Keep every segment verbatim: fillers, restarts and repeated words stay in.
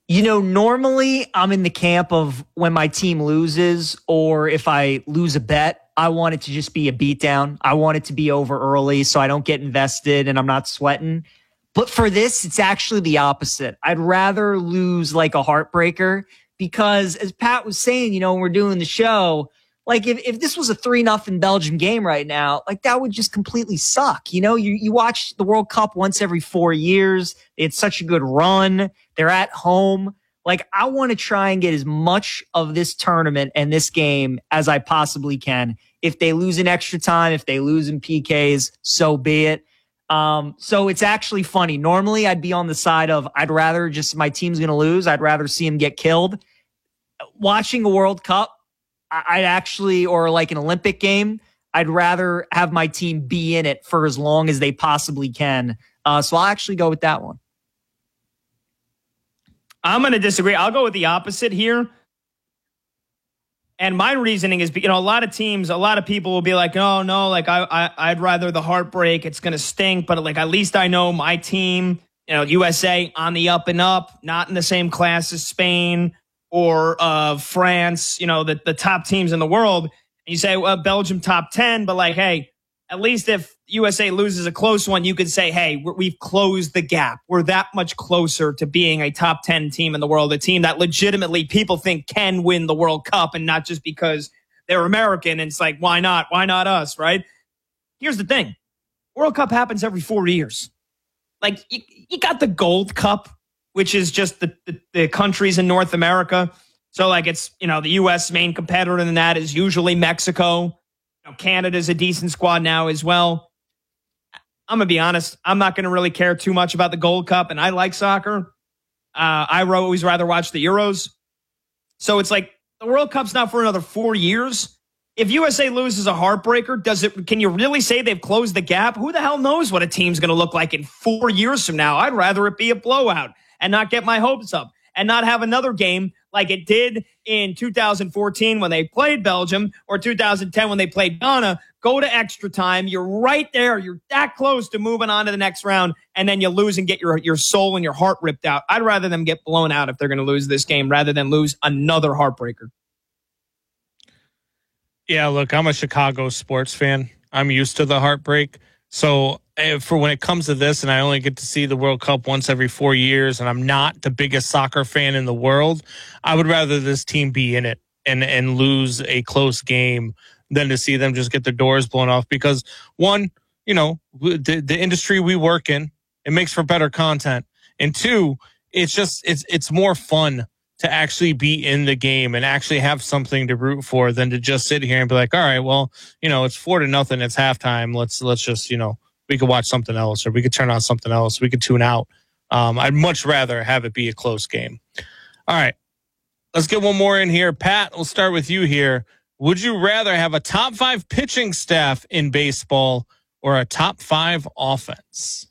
You know, normally I'm in the camp of when my team loses or if I lose a bet, I want it to just be a beatdown. I want it to be over early so I don't get invested and I'm not sweating. But for this, it's actually the opposite. I'd rather lose like a heartbreaker because as Pat was saying, you know, when we're doing the show, like if, if this was a three nothing Belgium game right now, like that would just completely suck. You know, you, you watch the World Cup once every four years. It's such a good run. They're at home. Like I want to try and get as much of this tournament and this game as I possibly can. If they lose in extra time, if they lose in P Ks, so be it. Um, so it's actually funny. Normally I'd be on the side of I'd rather just my team's going to lose. I'd rather see them get killed. Watching a World Cup, I'd actually, or like an Olympic game, I'd rather have my team be in it for as long as they possibly can. Uh, so I'll actually go with that one. I'm going to disagree. I'll go with the opposite here. And my reasoning is, you know, a lot of teams, a lot of people will be like, oh, no, like I, I, I'd rather the heartbreak. It's going to stink. But like, at least I know my team, you know, U S A on the up and up, not in the same class as Spain or uh, France, you know, the, the top teams in the world. And you say, well, Belgium top ten, but like, hey, at least if U S A loses a close one, you could say, hey, we're, we've closed the gap. We're that much closer to being a top ten team in the world, a team that legitimately people think can win the World Cup and not just because they're American. And it's like, why not? Why not us, right? Here's the thing. World Cup happens every four years. Like, you, you got the Gold Cup, which is just the, the, the countries in North America. So, like, it's, you know, the U S main competitor in that is usually Mexico. You know, Canada's a decent squad now as well. I'm going to be honest. I'm not going to really care too much about the Gold Cup, and I like soccer. Uh, I always rather watch the Euros. So it's like the World Cup's not for another four years. If U S A loses a heartbreaker, does it? Can you really say they've closed the gap? Who the hell knows what a team's going to look like in four years from now? I'd rather it be a blowout and not get my hopes up and not have another game like it did in two thousand fourteen when they played Belgium or two thousand ten when they played Ghana. Go to extra time. You're right there. You're that close to moving on to the next round, and then you lose and get your, your soul and your heart ripped out. I'd rather them get blown out if they're going to lose this game rather than lose another heartbreaker. Yeah, look, I'm a Chicago sports fan. I'm used to the heartbreak. So for when it comes to this, and I only get to see the World Cup once every four years, and I'm not the biggest soccer fan in the world, I would rather this team be in it and, and lose a close game than to see them just get their doors blown off. Because one, you know, the, the industry we work in, it makes for better content. And two, it's just, it's, it's more fun to actually be in the game and actually have something to root for than to just sit here and be like, all right, well, you know, it's four to nothing. It's halftime. Let's, let's just, you know, we could watch something else or we could turn on something else. We could tune out. Um, I'd much rather have it be a close game. All right, let's get one more in here. Pat, we'll start with you here. Would you rather have a top five pitching staff in baseball or a top five offense?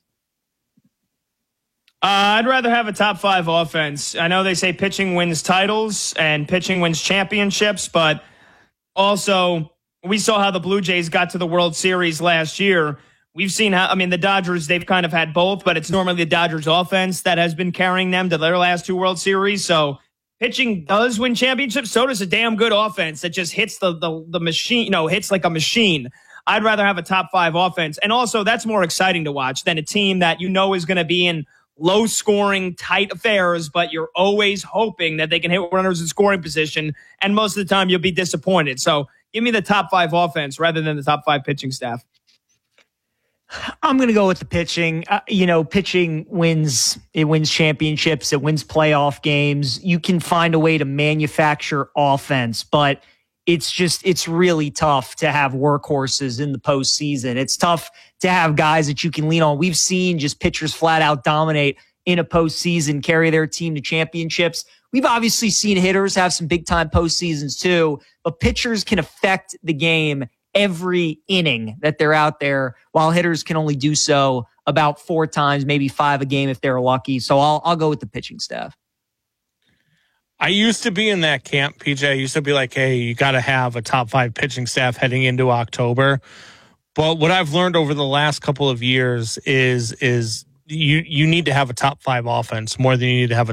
Uh, I'd rather have a top five offense. I know they say pitching wins titles and pitching wins championships, but also we saw how the Blue Jays got to the World Series last year. We've seen how, I mean, the Dodgers, they've kind of had both, but it's normally the Dodgers offense that has been carrying them to their last two World Series. So pitching does win championships. So does a damn good offense that just hits the, the, the machine, you know, hits like a machine. I'd rather have a top five offense. And also that's more exciting to watch than a team that you know is going to be in low scoring, tight affairs, but you're always hoping that they can hit runners in scoring position. And most of the time you'll be disappointed. So give me the top five offense rather than the top five pitching staff. I'm going to go with the pitching. Uh, you know, pitching wins, it wins championships, it wins playoff games. You can find a way to manufacture offense, but it's just, it's really tough to have workhorses in the postseason. It's tough to have guys that you can lean on. We've seen just pitchers flat out dominate in a postseason, carry their team to championships. We've obviously seen hitters have some big time postseasons too, but pitchers can affect the game every inning that they're out there, while hitters can only do so about four times, maybe five a game if they're lucky. So I'll I'll go with the pitching staff. I used to be in that camp, P J. I used to be like, hey, you got to have a top five pitching staff heading into October. But what I've learned over the last couple of years is is you you need to have a top five offense more than you need to have a